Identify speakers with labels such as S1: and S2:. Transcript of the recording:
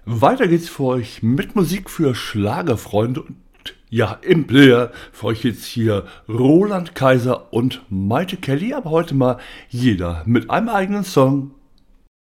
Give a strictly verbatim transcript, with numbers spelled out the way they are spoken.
S1: Weiter geht's für euch mit Musik für Schlagerfreunde und ja, im Player für euch jetzt hier Roland Kaiser und Maite Kelly, aber heute mal jeder mit einem eigenen Song.